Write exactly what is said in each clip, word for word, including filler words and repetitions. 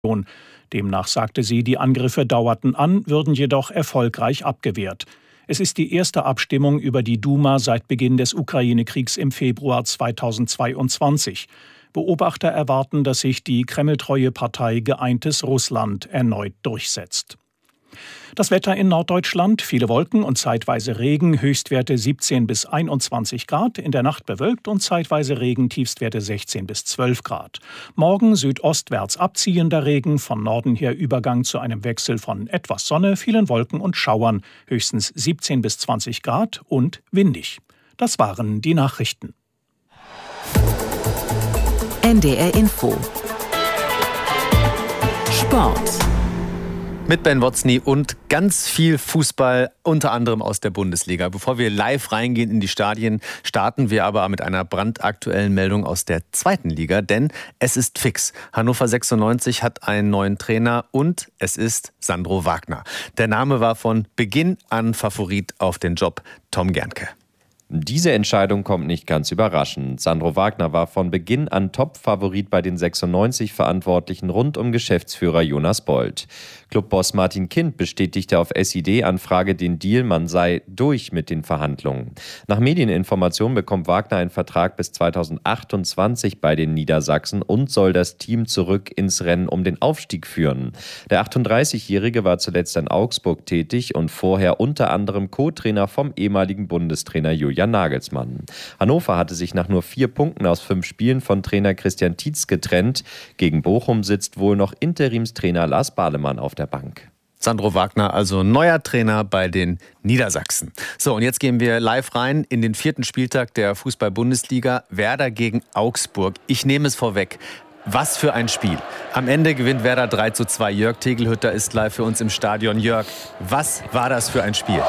Demnach sagte sie, die Angriffe dauerten an, würden jedoch erfolgreich abgewehrt. Es ist die erste Abstimmung über die Duma seit Beginn des Ukraine-Kriegs im Februar zweitausendzweiundzwanzig. Beobachter erwarten, dass sich die kremltreue Partei Geeintes Russland erneut durchsetzt. Das Wetter in Norddeutschland, viele Wolken und zeitweise Regen, Höchstwerte siebzehn bis einundzwanzig Grad, in der Nacht bewölkt und zeitweise Regen, Tiefstwerte sechzehn bis zwölf Grad. Morgen südostwärts abziehender Regen, von Norden her Übergang zu einem Wechsel von etwas Sonne, vielen Wolken und Schauern, höchstens siebzehn bis zwanzig Grad und windig. Das waren die Nachrichten. N D R Info Sport mit Ben Wotzny und ganz viel Fußball, unter anderem aus der Bundesliga. Bevor wir live reingehen in die Stadien, starten wir aber mit einer brandaktuellen Meldung aus der zweiten Liga, denn es ist fix. Hannover sechsundneunzig hat einen neuen Trainer und es ist Sandro Wagner. Der Name war von Beginn an Favorit auf den Job, Tom Gernke. Diese Entscheidung kommt nicht ganz überraschend. Sandro Wagner war von Beginn an Top-Favorit bei den sechsundneunzig-Verantwortlichen rund um Geschäftsführer Jonas Bold. Clubboss Martin Kind bestätigte auf S I D-Anfrage den Deal, man sei durch mit den Verhandlungen. Nach Medieninformationen bekommt Wagner einen Vertrag bis zweitausendachtundzwanzig bei den Niedersachsen und soll das Team zurück ins Rennen um den Aufstieg führen. Der achtunddreißigjährige war zuletzt in Augsburg tätig und vorher unter anderem Co-Trainer vom ehemaligen Bundestrainer Julian Nagelsmann. Hannover hatte sich nach nur vier Punkten aus fünf Spielen von Trainer Christian Tietz getrennt. Gegen Bochum sitzt wohl noch Interimstrainer Lars Balemann auf der Bank. Sandro Wagner, also neuer Trainer bei den Niedersachsen. So, und jetzt gehen wir live rein in den vierten Spieltag der Fußball-Bundesliga. Werder gegen Augsburg. Ich nehme es vorweg. Was für ein Spiel. Am Ende gewinnt Werder drei zu zwei. Jörg Tegelhütter ist live für uns im Stadion. Jörg, was war das für ein Spiel?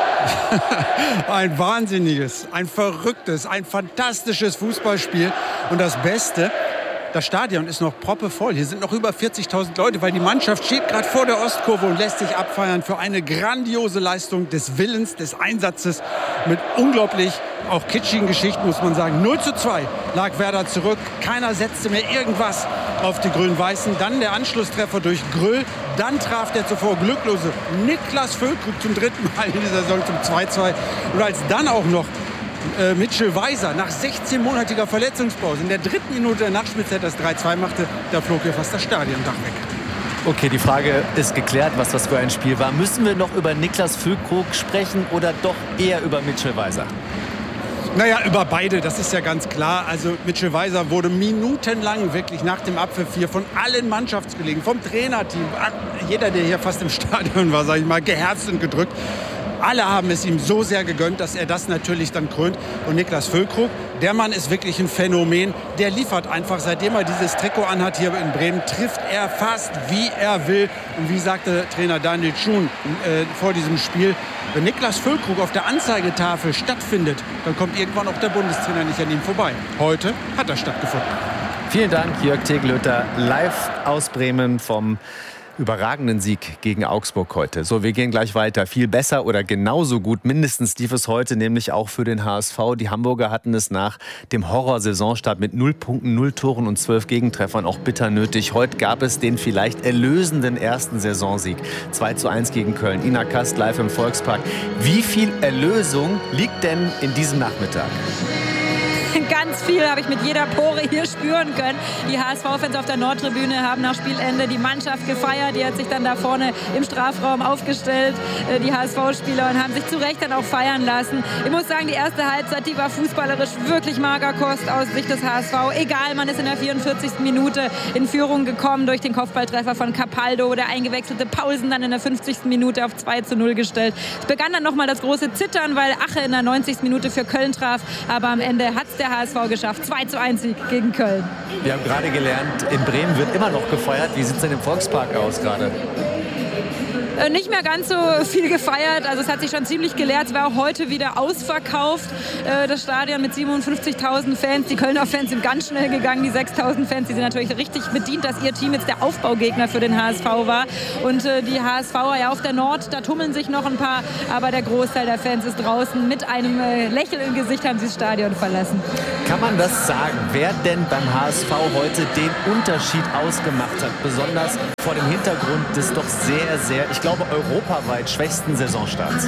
Ein wahnsinniges, ein verrücktes, ein fantastisches Fußballspiel. Und das Beste, das Stadion ist noch proppevoll. Hier sind noch über vierzigtausend Leute, weil die Mannschaft steht gerade vor der Ostkurve und lässt sich abfeiern für eine grandiose Leistung des Willens, des Einsatzes mit unglaublich auch kitschigen Geschichten, muss man sagen. null zu zwei lag Werder zurück. Keiner setzte mehr irgendwas auf die Grün-Weißen. Dann der Anschlusstreffer durch Gröll. Dann traf der zuvor glücklose Niklas Füllkrug zum dritten Mal in dieser Saison zum zwei zu zwei. Und als dann auch noch äh, Mitchell Weiser nach sechzehnmonatiger Verletzungspause in der dritten Minute der Nachspielzeit das drei zu zwei machte, da flog hier fast das Stadiondach weg. Okay, die Frage ist geklärt, was das für ein Spiel war. Müssen wir noch über Niklas Füllkrug sprechen oder doch eher über Mitchell Weiser? Naja, über beide, das ist ja ganz klar. Also Mitchell Weiser wurde minutenlang wirklich nach dem Abpfiff hier von allen Mannschaftskollegen, vom Trainerteam, jeder, der hier fast im Stadion war, sage ich mal, geherzt und gedrückt. Alle haben es ihm so sehr gegönnt, dass er das natürlich dann krönt. Und Niklas Füllkrug, der Mann ist wirklich ein Phänomen. Der liefert einfach, seitdem er dieses Trikot anhat hier in Bremen, trifft er fast, wie er will. Und wie sagte Trainer Daniel Schuhn äh, vor diesem Spiel, wenn Niklas Füllkrug auf der Anzeigetafel stattfindet, dann kommt irgendwann auch der Bundestrainer nicht an ihm vorbei. Heute hat er stattgefunden. Vielen Dank, Jörg Tegelhütter, live aus Bremen vom überragenden Sieg gegen Augsburg heute. So, wir gehen gleich weiter. Viel besser oder genauso gut, mindestens lief es heute, nämlich auch für den H S V. Die Hamburger hatten es nach dem Horror-Saisonstart mit null Punkten, null Toren und zwölf Gegentreffern auch bitter nötig. Heute gab es den vielleicht erlösenden ersten Saisonsieg. zwei zu eins gegen Köln. Ina Kast live im Volkspark. Wie viel Erlösung liegt denn in diesem Nachmittag? Ganz viel habe ich mit jeder Pore hier spüren können. Die H S V-Fans auf der Nordtribüne haben nach Spielende die Mannschaft gefeiert. Die hat sich dann da vorne im Strafraum aufgestellt, die H S V-Spieler, und haben sich zu Recht dann auch feiern lassen. Ich muss sagen, die erste Halbzeit, die war fußballerisch wirklich Magerkost aus Sicht des H S V. Egal, man ist in der vierundvierzigsten Minute in Führung gekommen durch den Kopfballtreffer von Capaldo. Der eingewechselte Paulsen dann in der fünfzigsten Minute auf zwei zu null gestellt. Es begann dann nochmal das große Zittern, weil Ache in der neunzigsten Minute für Köln traf. Aber am Ende hat es der H S V geschafft. zwei zu eins Sieg gegen Köln. Wir haben gerade gelernt, in Bremen wird immer noch gefeiert. Wie sieht es denn im Volkspark aus gerade? Äh, nicht mehr ganz so viel gefeiert. Also es hat sich schon ziemlich geleert. Es war auch heute wieder ausverkauft. Äh, das Stadion mit siebenundfünfzigtausend Fans. Die Kölner Fans sind ganz schnell gegangen. Die sechstausend Fans, die sind natürlich richtig bedient, dass ihr Team jetzt der Aufbaugegner für den H S V war. Und äh, die HSVer ja auf der Nord, da tummeln sich noch ein paar. Aber der Großteil der Fans ist draußen. Mit einem äh, Lächeln im Gesicht haben sie das Stadion verlassen. Kann man das sagen, wer denn beim H S V heute den Unterschied ausgemacht hat? Besonders vor dem Hintergrund des doch sehr, sehr, ich glaube, europaweit schwächsten Saisonstarts.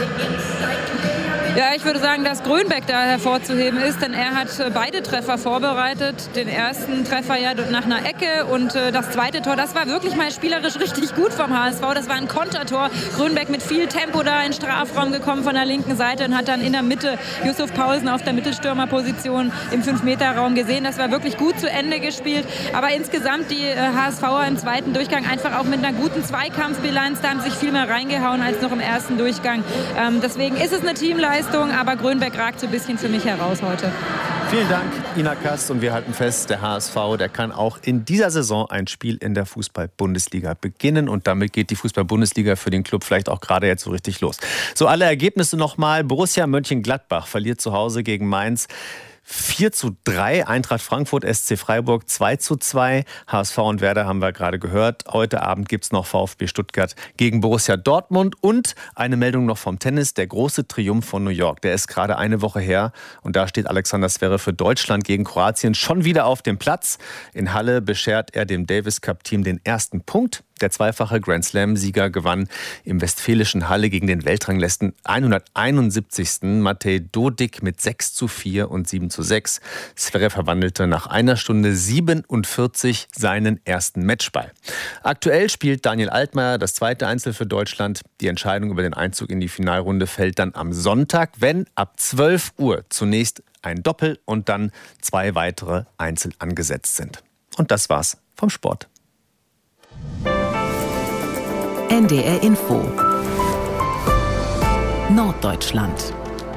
Ja, ich würde sagen, dass Grönbeck da hervorzuheben ist, denn er hat beide Treffer vorbereitet. Den ersten Treffer ja nach einer Ecke und das zweite Tor, das war wirklich mal spielerisch richtig gut vom H S V. Das war ein Kontertor. Grönbeck mit viel Tempo da in den Strafraum gekommen von der linken Seite und hat dann in der Mitte Yusuf Paulsen auf der Mittelstürmerposition im fünf Meter Raum gesehen. Das war wirklich gut zu Ende gespielt. Aber insgesamt die HSVer im zweiten Durchgang einfach auch mit einer guten Zweikampfbilanz. Da haben sich viel mehr reingehauen als noch im ersten Durchgang. Ähm, deswegen ist es eine Teamleistung. Aber Grönbeck ragt so ein bisschen für mich heraus heute. Vielen Dank, Ina Kast. Und wir halten fest, der H S V, der kann auch in dieser Saison ein Spiel in der Fußball-Bundesliga beginnen. Und damit geht die Fußball-Bundesliga für den Club vielleicht auch gerade jetzt so richtig los. So, alle Ergebnisse nochmal. Borussia Mönchengladbach verliert zu Hause gegen Mainz vier zu drei, Eintracht Frankfurt, S C Freiburg zwei zu zwei, H S V und Werder haben wir gerade gehört. Heute Abend gibt es noch VfB Stuttgart gegen Borussia Dortmund und eine Meldung noch vom Tennis, der große Triumph von New York. Der ist gerade eine Woche her und da steht Alexander Zverev für Deutschland gegen Kroatien schon wieder auf dem Platz. In Halle beschert er dem Davis Cup Team den ersten Punkt. Der zweifache Grand Slam-Sieger gewann im westfälischen Halle gegen den Weltranglisten hunderteinundsiebzigsten Matej Dodik mit sechs zu vier und sieben zu sechs. Zverev verwandelte nach einer Stunde siebenundvierzig seinen ersten Matchball. Aktuell spielt Daniel Altmaier das zweite Einzel für Deutschland. Die Entscheidung über den Einzug in die Finalrunde fällt dann am Sonntag, wenn ab zwölf Uhr zunächst ein Doppel und dann zwei weitere Einzel angesetzt sind. Und das war's vom Sport. N D R Info Norddeutschland.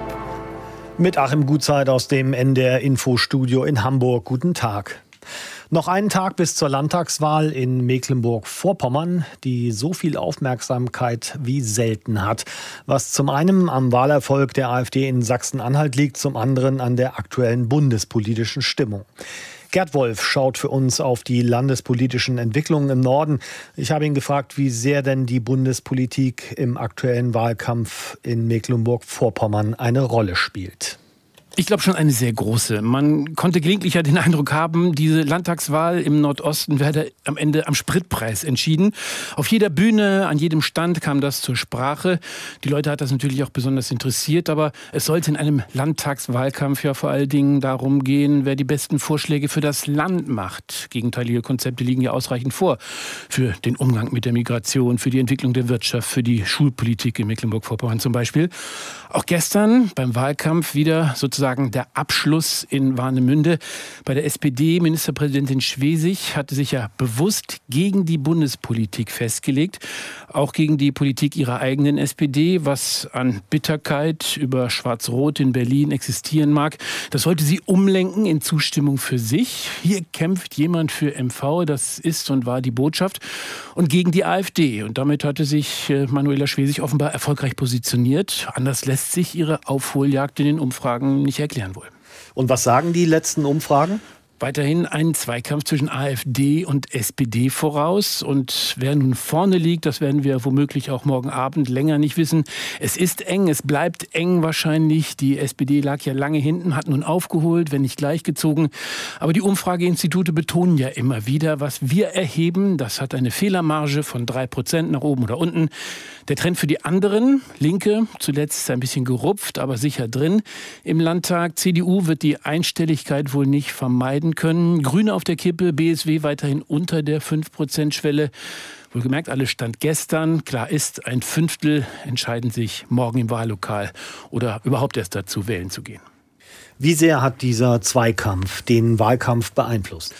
Mit Achim Gutzeit aus dem N D R Infostudio in Hamburg. Guten Tag. Noch einen Tag bis zur Landtagswahl in Mecklenburg-Vorpommern, die so viel Aufmerksamkeit wie selten hat. Was zum einen am Wahlerfolg der AfD in Sachsen-Anhalt liegt, zum anderen an der aktuellen bundespolitischen Stimmung. Gerd Wolf schaut für uns auf die landespolitischen Entwicklungen im Norden. Ich habe ihn gefragt, wie sehr denn die Bundespolitik im aktuellen Wahlkampf in Mecklenburg-Vorpommern eine Rolle spielt. Ich glaube schon eine sehr große. Man konnte gelegentlich ja den Eindruck haben, diese Landtagswahl im Nordosten werde am Ende am Spritpreis entschieden. Auf jeder Bühne, an jedem Stand kam das zur Sprache. Die Leute hat das natürlich auch besonders interessiert, aber es sollte in einem Landtagswahlkampf ja vor allen Dingen darum gehen, wer die besten Vorschläge für das Land macht. Gegenteilige Konzepte liegen ja ausreichend vor. Für den Umgang mit der Migration, für die Entwicklung der Wirtschaft, für die Schulpolitik in Mecklenburg-Vorpommern zum Beispiel. Auch gestern beim Wahlkampf wieder sozusagen der Abschluss in Warnemünde. Bei der S P D-Ministerpräsidentin Schwesig hatte sich ja bewusst gegen die Bundespolitik festgelegt, auch gegen die Politik ihrer eigenen S P D, was an Bitterkeit über Schwarz-Rot in Berlin existieren mag. Das wollte sie umlenken in Zustimmung für sich. Hier kämpft jemand für M V, das ist und war die Botschaft, und gegen die AfD. Und damit hatte sich Manuela Schwesig offenbar erfolgreich positioniert. Anders lässt sich ihre Aufholjagd in den Umfragen nicht erklären wohl. Und was sagen die letzten Umfragen? Weiterhin ein Zweikampf zwischen AfD und S P D voraus. Und wer nun vorne liegt, das werden wir womöglich auch morgen Abend länger nicht wissen. Es ist eng, es bleibt eng wahrscheinlich. Die S P D lag ja lange hinten, hat nun aufgeholt, wenn nicht gleichgezogen. Aber die Umfrageinstitute betonen ja immer wieder, was wir erheben, das hat eine Fehlermarge von drei Prozent nach oben oder unten. Der Trend für die anderen, Linke, zuletzt ein bisschen gerupft, aber sicher drin im Landtag. C D U wird die Einstelligkeit wohl nicht vermeiden können. Grüne auf der Kippe, B S W weiterhin unter der fünf Prozent Schwelle. Wohlgemerkt, alles Stand gestern. Klar ist, ein Fünftel entscheiden sich morgen im Wahllokal oder überhaupt erst dazu, wählen zu gehen. Wie sehr hat dieser Zweikampf den Wahlkampf beeinflusst?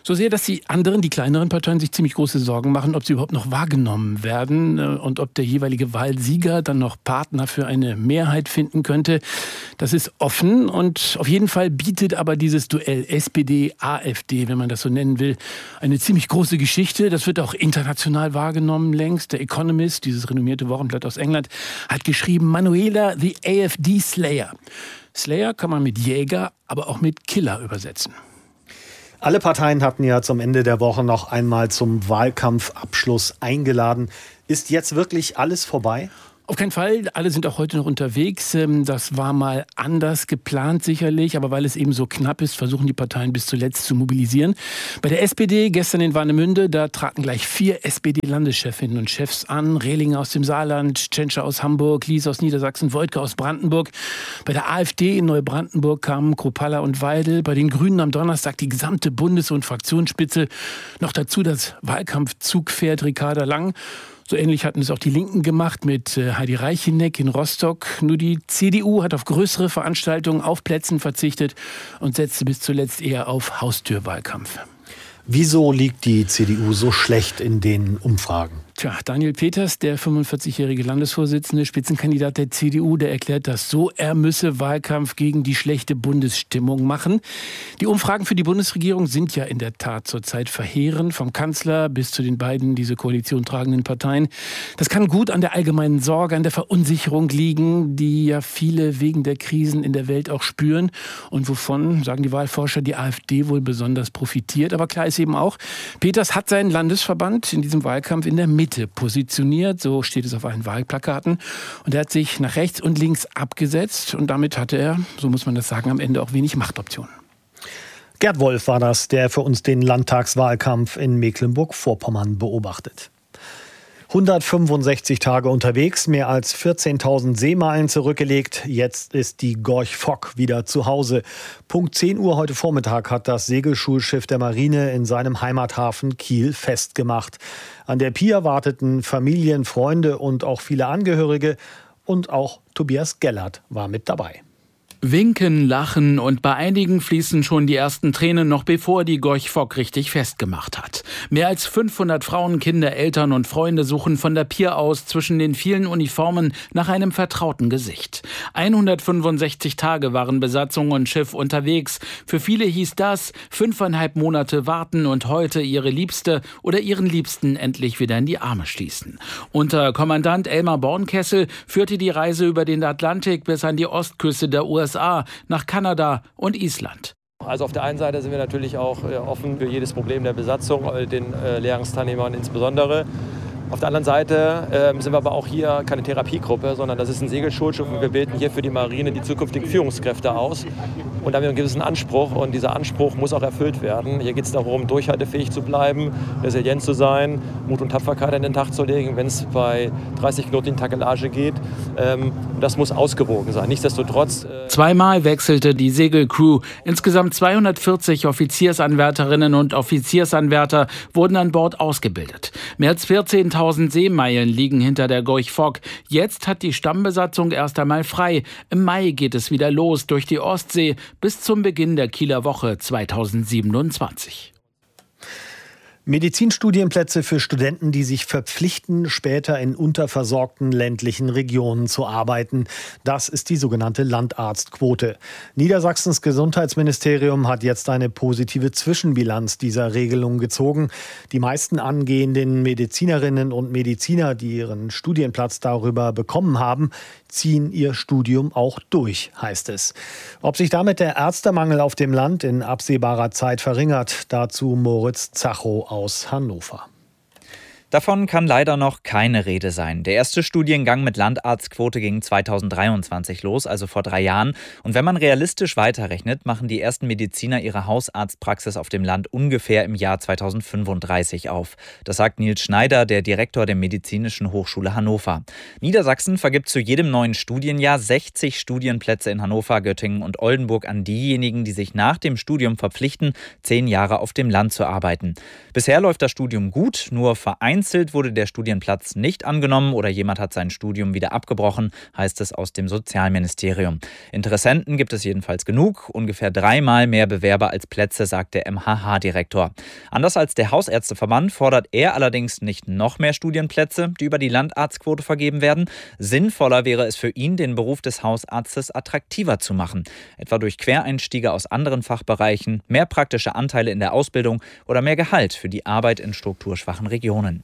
So sehr, dass die anderen, die kleineren Parteien, sich ziemlich große Sorgen machen, ob sie überhaupt noch wahrgenommen werden und ob der jeweilige Wahlsieger dann noch Partner für eine Mehrheit finden könnte. Das ist offen und auf jeden Fall bietet aber dieses Duell S P D A f D, wenn man das so nennen will, eine ziemlich große Geschichte. Das wird auch international wahrgenommen längst. Der Economist, dieses renommierte Wochenblatt aus England, hat geschrieben, Manuela, the A f D Slayer. Slayer kann man mit Jäger, aber auch mit Killer übersetzen. Alle Parteien hatten ja zum Ende der Woche noch einmal zum Wahlkampfabschluss eingeladen. Ist jetzt wirklich alles vorbei? Auf keinen Fall, alle sind auch heute noch unterwegs. Das war mal anders geplant sicherlich, aber weil es eben so knapp ist, versuchen die Parteien bis zuletzt zu mobilisieren. Bei der S P D gestern in Warnemünde, da traten gleich vier S P D-Landeschefinnen und Chefs an. Rehlinger aus dem Saarland, Tschentscher aus Hamburg, Lies aus Niedersachsen, Woidke aus Brandenburg. Bei der A f D in Neubrandenburg kamen Kropalla und Weidel. Bei den Grünen am Donnerstag die gesamte Bundes- und Fraktionsspitze. Noch dazu das Wahlkampfzugpferd Ricarda Lang. So ähnlich hatten es auch die Linken gemacht mit Heidi Reicheneck in Rostock. Nur die C D U hat auf größere Veranstaltungen auf Plätzen verzichtet und setzte bis zuletzt eher auf Haustürwahlkampf. Wieso liegt die C D U so schlecht in den Umfragen? Tja, Daniel Peters, der fünfundvierzigjährige Landesvorsitzende, Spitzenkandidat der C D U, der erklärt das so, er müsse Wahlkampf gegen die schlechte Bundesstimmung machen. Die Umfragen für die Bundesregierung sind ja in der Tat zurzeit verheerend, vom Kanzler bis zu den beiden diese Koalition tragenden Parteien. Das kann gut an der allgemeinen Sorge, an der Verunsicherung liegen, die ja viele wegen der Krisen in der Welt auch spüren und wovon, sagen die Wahlforscher, die AfD wohl besonders profitiert. Aber klar ist eben auch, Peters hat seinen Landesverband in diesem Wahlkampf in der Mitte positioniert, so steht es auf allen Wahlplakaten. Und er hat sich nach rechts und links abgesetzt und damit hatte er, so muss man das sagen, am Ende auch wenig Machtoptionen. Gerd Wolf war das, der für uns den Landtagswahlkampf in Mecklenburg-Vorpommern beobachtet. hundertfünfundsechzig Tage unterwegs, mehr als vierzehntausend Seemeilen zurückgelegt. Jetzt ist die Gorch Fock wieder zu Hause. Punkt zehn Uhr heute Vormittag hat das Segelschulschiff der Marine in seinem Heimathafen Kiel festgemacht. An der Pier warteten Familien, Freunde und auch viele Angehörige. Und auch Tobias Gellert war mit dabei. Winken, lachen und bei einigen fließen schon die ersten Tränen, noch bevor die Gorch Fock richtig festgemacht hat. Mehr als fünfhundert Frauen, Kinder, Eltern und Freunde suchen von der Pier aus zwischen den vielen Uniformen nach einem vertrauten Gesicht. hundertfünfundsechzig Tage waren Besatzung und Schiff unterwegs. Für viele hieß das fünfeinhalb Monate warten und heute ihre Liebste oder ihren Liebsten endlich wieder in die Arme schließen. Unter Kommandant Elmar Bornkessel führte die Reise über den Atlantik bis an die Ostküste der U S A, nach Kanada und Island. Also auf der einen Seite sind wir natürlich auch offen für jedes Problem der Besatzung, den Lehrgangsteilnehmern insbesondere. Auf der anderen Seite äh, sind wir aber auch hier keine Therapiegruppe, sondern das ist ein Segelschulschiff und wir bilden hier für die Marine die zukünftigen Führungskräfte aus. Und da haben wir einen gewissen Anspruch und dieser Anspruch muss auch erfüllt werden. Hier geht es darum, durchhaltefähig zu bleiben, resilient zu sein, Mut und Tapferkeit an den Tag zu legen, wenn es bei dreißig Knoten in Takelage geht. Ähm, das muss ausgewogen sein. Nichtsdestotrotz... Äh Zweimal wechselte die Segelcrew. Insgesamt zweihundertvierzig Offiziersanwärterinnen und Offiziersanwärter wurden an Bord ausgebildet. Mehr als vierzehntausend Seemeilen liegen hinter der Gorch Fock. Jetzt hat die Stammbesatzung erst einmal frei. Im Mai geht es wieder los durch die Ostsee bis zum Beginn der Kieler Woche zweitausendsiebenundzwanzig. Medizinstudienplätze für Studenten, die sich verpflichten, später in unterversorgten ländlichen Regionen zu arbeiten. Das ist die sogenannte Landarztquote. Niedersachsens Gesundheitsministerium hat jetzt eine positive Zwischenbilanz dieser Regelung gezogen. Die meisten angehenden Medizinerinnen und Mediziner, die ihren Studienplatz darüber bekommen haben, ziehen ihr Studium auch durch, heißt es. Ob sich damit der Ärztemangel auf dem Land in absehbarer Zeit verringert, dazu Moritz Zachow aus Hannover. Davon kann leider noch keine Rede sein. Der erste Studiengang mit Landarztquote ging zweitausenddreiundzwanzig los, also vor drei Jahren. Und wenn man realistisch weiterrechnet, machen die ersten Mediziner ihre Hausarztpraxis auf dem Land ungefähr im Jahr zweitausendfünfunddreißig auf. Das sagt Nils Schneider, der Direktor der Medizinischen Hochschule Hannover. Niedersachsen vergibt zu jedem neuen Studienjahr sechzig Studienplätze in Hannover, Göttingen und Oldenburg an diejenigen, die sich nach dem Studium verpflichten, zehn Jahre auf dem Land zu arbeiten. Bisher läuft das Studium gut, nur vereinzelt Vereinzelt wurde der Studienplatz nicht angenommen oder jemand hat sein Studium wieder abgebrochen, heißt es aus dem Sozialministerium. Interessenten gibt es jedenfalls genug, ungefähr dreimal mehr Bewerber als Plätze, sagt der M H H-Direktor. Anders als der Hausärzteverband fordert er allerdings nicht noch mehr Studienplätze, die über die Landarztquote vergeben werden. Sinnvoller wäre es für ihn, den Beruf des Hausarztes attraktiver zu machen, etwa durch Quereinstiege aus anderen Fachbereichen, mehr praktische Anteile in der Ausbildung oder mehr Gehalt für die Arbeit in strukturschwachen Regionen.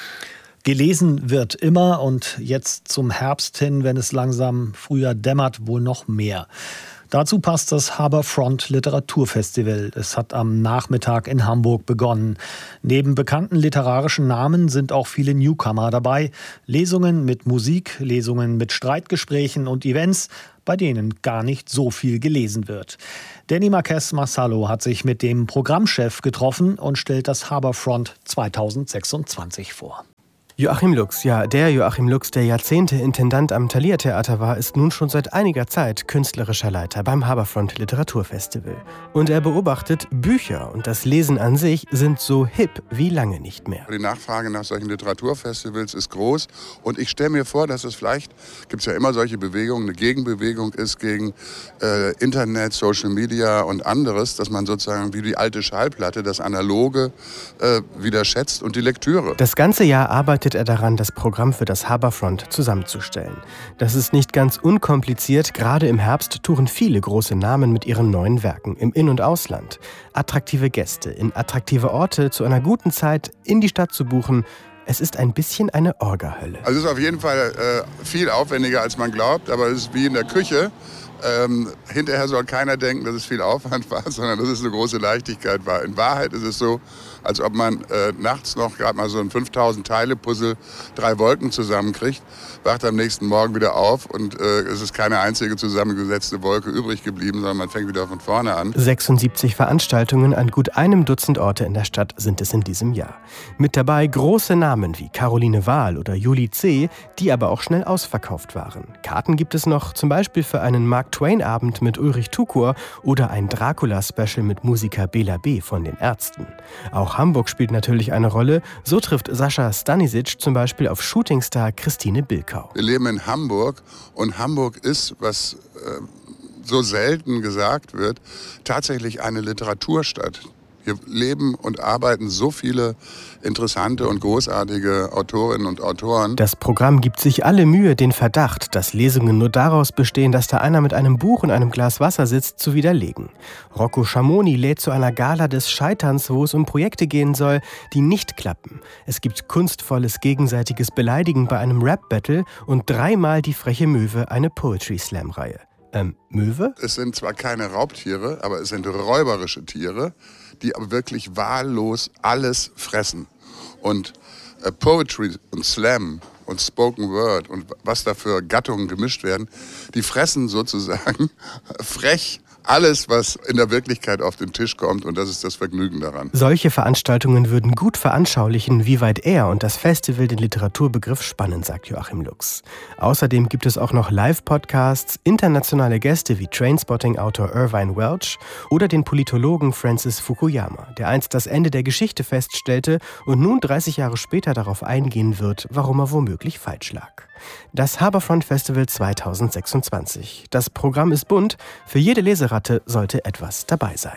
Gelesen wird immer und jetzt zum Herbst hin, wenn es langsam früher dämmert, wohl noch mehr. Dazu passt das Harbourfront Literaturfestival. Es hat am Nachmittag in Hamburg begonnen. Neben bekannten literarischen Namen sind auch viele Newcomer dabei. Lesungen mit Musik, Lesungen mit Streitgesprächen und Events, bei denen gar nicht so viel gelesen wird. Danny Marques Marsalo hat sich mit dem Programmchef getroffen und stellt das Harbourfront zweitausendsechsundzwanzig vor. Joachim Lux, ja, der Joachim Lux, der Jahrzehnte Intendant am Thalia-Theater war, ist nun schon seit einiger Zeit künstlerischer Leiter beim Harbourfront Literaturfestival. Und er beobachtet, Bücher und das Lesen an sich sind so hip wie lange nicht mehr. Die Nachfrage nach solchen Literaturfestivals ist groß und ich stelle mir vor, dass es vielleicht, gibt es ja immer solche Bewegungen, eine Gegenbewegung ist gegen äh, Internet, Social Media und anderes, dass man sozusagen wie die alte Schallplatte das Analoge äh, wieder schätzt und die Lektüre. Das ganze Jahr arbeitet er daran, das Programm für das Harbourfront zusammenzustellen. Das ist nicht ganz unkompliziert. Gerade im Herbst touren viele große Namen mit ihren neuen Werken im In- und Ausland. Attraktive Gäste in attraktive Orte zu einer guten Zeit in die Stadt zu buchen. Es ist ein bisschen eine Orga-Hölle. Also es ist auf jeden Fall äh, viel aufwendiger, als man glaubt, aber es ist wie in der Küche. Ähm, hinterher soll keiner denken, dass es viel Aufwand war, sondern dass es eine große Leichtigkeit war. In Wahrheit ist es so, als ob man äh, nachts noch gerade mal so ein fünftausend-Teile-Puzzle, drei Wolken zusammenkriegt, wacht am nächsten Morgen wieder auf und äh, es ist keine einzige zusammengesetzte Wolke übrig geblieben, sondern man fängt wieder von vorne an. sechsundsiebzig Veranstaltungen an gut einem Dutzend Orte in der Stadt sind es in diesem Jahr. Mit dabei große Namen wie Caroline Wahl oder Julie C., die aber auch schnell ausverkauft waren. Karten gibt es noch zum Beispiel für einen Mark Twain-Abend mit Ulrich Tukur oder ein Dracula-Special mit Musiker Bela B. von den Ärzten. Auch Hamburg spielt natürlich eine Rolle. So trifft Sascha Stanisic zum Beispiel auf Shootingstar Christine Bilkau. Wir leben in Hamburg und Hamburg ist, was äh, so selten gesagt wird, tatsächlich eine Literaturstadt. Hier leben und arbeiten so viele interessante und großartige Autorinnen und Autoren. Das Programm gibt sich alle Mühe, den Verdacht, dass Lesungen nur daraus bestehen, dass da einer mit einem Buch und einem Glas Wasser sitzt, zu widerlegen. Rocco Schamoni lädt zu einer Gala des Scheiterns, wo es um Projekte gehen soll, die nicht klappen. Es gibt kunstvolles gegenseitiges Beleidigen bei einem Rap-Battle und dreimal die freche Möwe, eine Poetry-Slam-Reihe. Ähm, Möwe? Es sind zwar keine Raubtiere, aber es sind räuberische Tiere, die aber wirklich wahllos alles fressen. Und äh, Poetry und Slam und Spoken Word und was da für Gattungen gemischt werden, die fressen sozusagen frech alles, was in der Wirklichkeit auf den Tisch kommt, und das ist das Vergnügen daran. Solche Veranstaltungen würden gut veranschaulichen, wie weit er und das Festival den Literaturbegriff spannen, sagt Joachim Lux. Außerdem gibt es auch noch Live-Podcasts, internationale Gäste wie Trainspotting-Autor Irvine Welch oder den Politologen Francis Fukuyama, der einst das Ende der Geschichte feststellte und nun dreißig Jahre später darauf eingehen wird, warum er womöglich falsch lag. Das Harbourfront Festival zweitausendsechsundzwanzig. Das Programm ist bunt, für jede Leseratte sollte etwas dabei sein.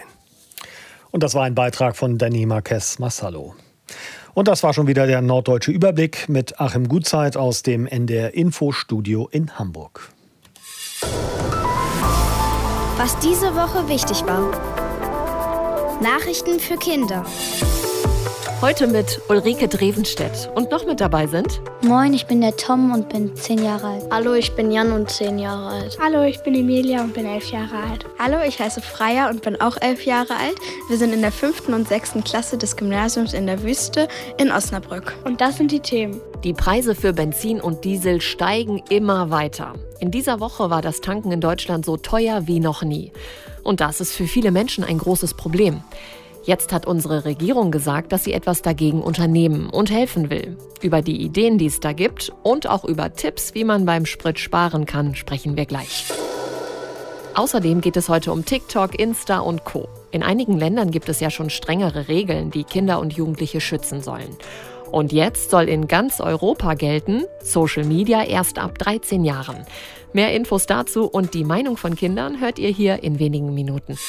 Und das war ein Beitrag von Danny Marques Marsalo. Und das war schon wieder der Norddeutsche Überblick mit Achim Gutzeit aus dem N D R Infostudio in Hamburg. Was diese Woche wichtig war. Nachrichten für Kinder. Heute mit Ulrike Drevenstedt. Und noch mit dabei sind... Moin, ich bin der Tom und bin zehn Jahre alt. Hallo, ich bin Jan und zehn Jahre alt. Hallo, ich bin Emilia und bin elf Jahre alt. Hallo, ich heiße Freya und bin auch elf Jahre alt. Wir sind in der fünften und sechsten Klasse des Gymnasiums in der Wüste in Osnabrück. Und das sind die Themen. Die Preise für Benzin und Diesel steigen immer weiter. In dieser Woche war das Tanken in Deutschland so teuer wie noch nie. Und das ist für viele Menschen ein großes Problem. Jetzt hat unsere Regierung gesagt, dass sie etwas dagegen unternehmen und helfen will. Über die Ideen, die es da gibt und auch über Tipps, wie man beim Sprit sparen kann, sprechen wir gleich. Außerdem geht es heute um TikTok, Insta und Co. In einigen Ländern gibt es ja schon strengere Regeln, die Kinder und Jugendliche schützen sollen. Und jetzt soll in ganz Europa gelten, Social Media erst ab dreizehn Jahren. Mehr Infos dazu und die Meinung von Kindern hört ihr hier in wenigen Minuten.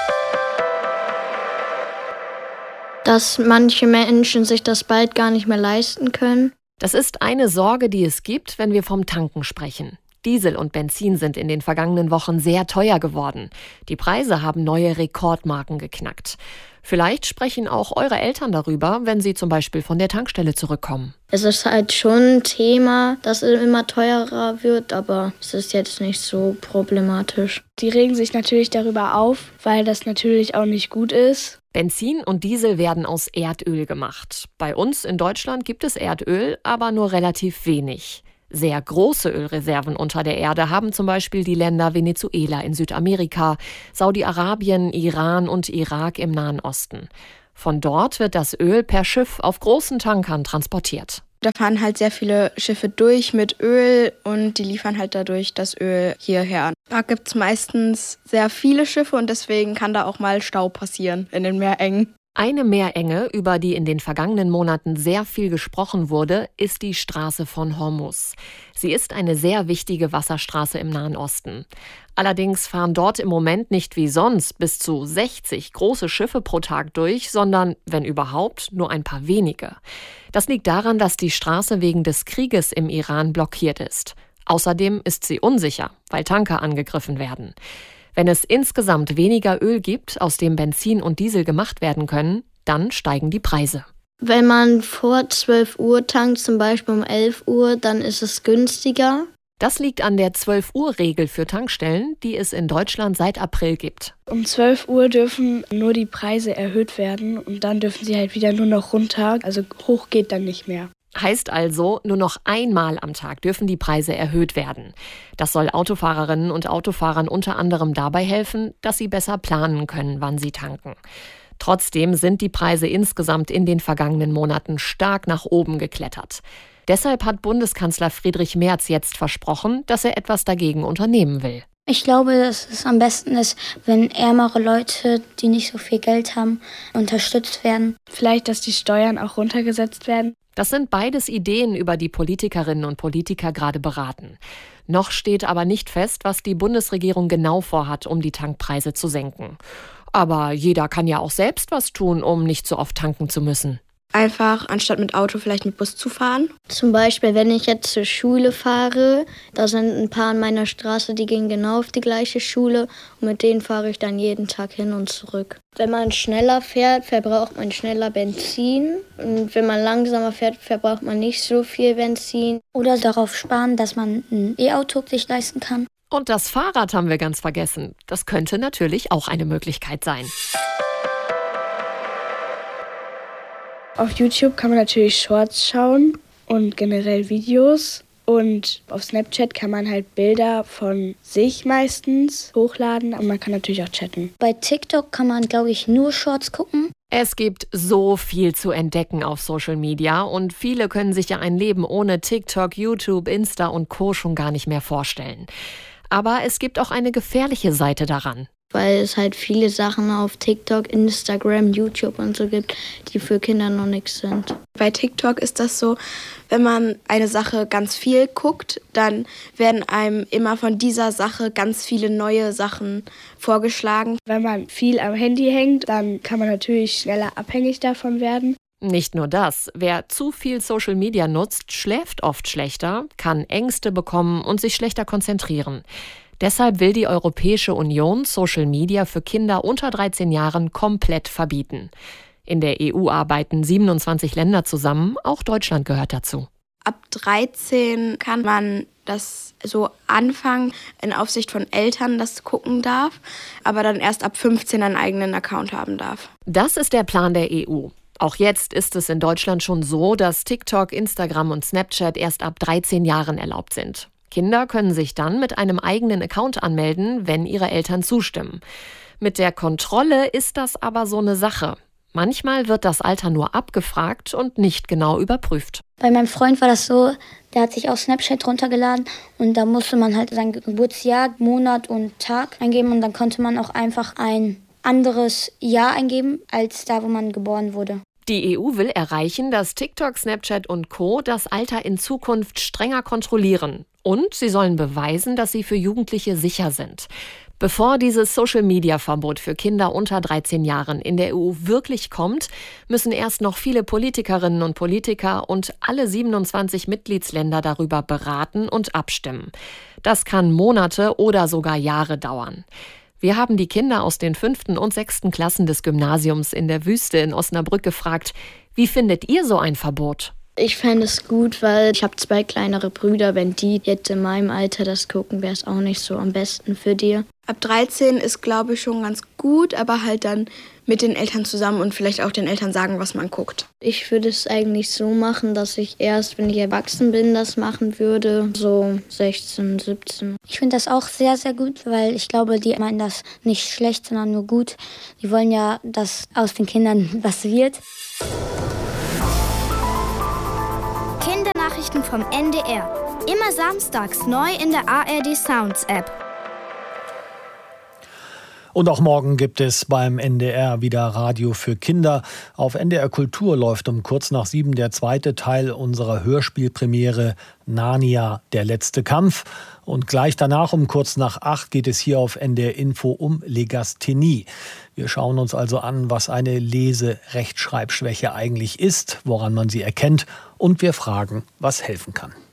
Dass manche Menschen sich das bald gar nicht mehr leisten können. Das ist eine Sorge, die es gibt, wenn wir vom Tanken sprechen. Diesel und Benzin sind in den vergangenen Wochen sehr teuer geworden. Die Preise haben neue Rekordmarken geknackt. Vielleicht sprechen auch eure Eltern darüber, wenn sie zum Beispiel von der Tankstelle zurückkommen. Es ist halt schon ein Thema, dass es immer teurer wird, aber es ist jetzt nicht so problematisch. Die regen sich natürlich darüber auf, weil das natürlich auch nicht gut ist. Benzin und Diesel werden aus Erdöl gemacht. Bei uns in Deutschland gibt es Erdöl, aber nur relativ wenig. Sehr große Ölreserven unter der Erde haben zum Beispiel die Länder Venezuela in Südamerika, Saudi-Arabien, Iran und Irak im Nahen Osten. Von dort wird das Öl per Schiff auf großen Tankern transportiert. Da fahren halt sehr viele Schiffe durch mit Öl und die liefern halt dadurch das Öl hierher. Da gibt es meistens sehr viele Schiffe und deswegen kann da auch mal Stau passieren in den Meerengen. Eine Meerenge, über die in den vergangenen Monaten sehr viel gesprochen wurde, ist die Straße von Hormuz. Sie ist eine sehr wichtige Wasserstraße im Nahen Osten. Allerdings fahren dort im Moment nicht wie sonst bis zu sechzig große Schiffe pro Tag durch, sondern, wenn überhaupt, nur ein paar wenige. Das liegt daran, dass die Straße wegen des Krieges im Iran blockiert ist. Außerdem ist sie unsicher, weil Tanker angegriffen werden. Wenn es insgesamt weniger Öl gibt, aus dem Benzin und Diesel gemacht werden können, dann steigen die Preise. Wenn man vor zwölf Uhr tankt, zum Beispiel um elf Uhr, dann ist es günstiger. Das liegt an der zwölf-Uhr-Regel für Tankstellen, die es in Deutschland seit April gibt. Um zwölf Uhr dürfen nur die Preise erhöht werden und dann dürfen sie halt wieder nur noch runter, also hoch geht dann nicht mehr. Heißt also, nur noch einmal am Tag dürfen die Preise erhöht werden. Das soll Autofahrerinnen und Autofahrern unter anderem dabei helfen, dass sie besser planen können, wann sie tanken. Trotzdem sind die Preise insgesamt in den vergangenen Monaten stark nach oben geklettert. Deshalb hat Bundeskanzler Friedrich Merz jetzt versprochen, dass er etwas dagegen unternehmen will. Ich glaube, dass es am besten ist, wenn ärmere Leute, die nicht so viel Geld haben, unterstützt werden. Vielleicht, dass die Steuern auch runtergesetzt werden. Das sind beides Ideen, über die Politikerinnen und Politiker gerade beraten. Noch steht aber nicht fest, was die Bundesregierung genau vorhat, um die Tankpreise zu senken. Aber jeder kann ja auch selbst was tun, um nicht so oft tanken zu müssen. Einfach, anstatt mit Auto, vielleicht mit Bus zu fahren. Zum Beispiel, wenn ich jetzt zur Schule fahre, da sind ein paar an meiner Straße, die gehen genau auf die gleiche Schule und mit denen fahre ich dann jeden Tag hin und zurück. Wenn man schneller fährt, verbraucht man schneller Benzin und wenn man langsamer fährt, verbraucht man nicht so viel Benzin. Oder darauf sparen, dass man ein E-Auto sich leisten kann. Und das Fahrrad haben wir ganz vergessen. Das könnte natürlich auch eine Möglichkeit sein. Auf YouTube kann man natürlich Shorts schauen und generell Videos. Und auf Snapchat kann man halt Bilder von sich meistens hochladen. Und man kann natürlich auch chatten. Bei TikTok kann man, glaube ich, nur Shorts gucken. Es gibt so viel zu entdecken auf Social Media und viele können sich ja ein Leben ohne TikTok, YouTube, Insta und Co. schon gar nicht mehr vorstellen. Aber es gibt auch eine gefährliche Seite daran. Weil es halt viele Sachen auf TikTok, Instagram, YouTube und so gibt, die für Kinder noch nichts sind. Bei TikTok ist das so, wenn man eine Sache ganz viel guckt, dann werden einem immer von dieser Sache ganz viele neue Sachen vorgeschlagen. Wenn man viel am Handy hängt, dann kann man natürlich schneller abhängig davon werden. Nicht nur das, wer zu viel Social Media nutzt, schläft oft schlechter, kann Ängste bekommen und sich schlechter konzentrieren. Deshalb will die Europäische Union Social Media für Kinder unter dreizehn Jahren komplett verbieten. In der E U arbeiten siebenundzwanzig Länder zusammen, auch Deutschland gehört dazu. Ab dreizehn kann man das so anfangen, in Aufsicht von Eltern das gucken darf, aber dann erst ab fünfzehn einen eigenen Account haben darf. Das ist der Plan der E U. Auch jetzt ist es in Deutschland schon so, dass TikTok, Instagram und Snapchat erst ab dreizehn Jahren erlaubt sind. Kinder können sich dann mit einem eigenen Account anmelden, wenn ihre Eltern zustimmen. Mit der Kontrolle ist das aber so eine Sache. Manchmal wird das Alter nur abgefragt und nicht genau überprüft. Bei meinem Freund war das so, der hat sich auch Snapchat runtergeladen und da musste man halt sein Geburtsjahr, Monat und Tag eingeben und dann konnte man auch einfach ein anderes Jahr eingeben, als da, wo man geboren wurde. Die E U will erreichen, dass TikTok, Snapchat und Co. das Alter in Zukunft strenger kontrollieren. Und sie sollen beweisen, dass sie für Jugendliche sicher sind. Bevor dieses Social-Media-Verbot für Kinder unter dreizehn Jahren in der E U wirklich kommt, müssen erst noch viele Politikerinnen und Politiker und alle siebenundzwanzig Mitgliedsländer darüber beraten und abstimmen. Das kann Monate oder sogar Jahre dauern. Wir haben die Kinder aus den fünften und sechsten Klassen des Gymnasiums in der Wüste in Osnabrück gefragt, wie findet ihr so ein Verbot? Ich fände es gut, weil ich habe zwei kleinere Brüder. Wenn die jetzt in meinem Alter das gucken, wäre es auch nicht so am besten für die. Ab dreizehn ist, glaube ich, schon ganz gut, aber halt dann mit den Eltern zusammen und vielleicht auch den Eltern sagen, was man guckt. Ich würde es eigentlich so machen, dass ich erst, wenn ich erwachsen bin, das machen würde, so sechzehn, siebzehn. Ich finde das auch sehr, sehr gut, weil ich glaube, die meinen das nicht schlecht, sondern nur gut. Die wollen ja, dass aus den Kindern was wird. Kindernachrichten vom N D R. Immer samstags neu in der A R D Sounds App. Und auch morgen gibt es beim N D R wieder Radio für Kinder. Auf N D R Kultur läuft um kurz nach sieben der zweite Teil unserer Hörspielpremiere Narnia, der letzte Kampf. Und gleich danach um kurz nach acht geht es hier auf N D R Info um Legasthenie. Wir schauen uns also an, was eine Lese-Rechtschreibschwäche eigentlich ist, woran man sie erkennt. Und wir fragen, was helfen kann.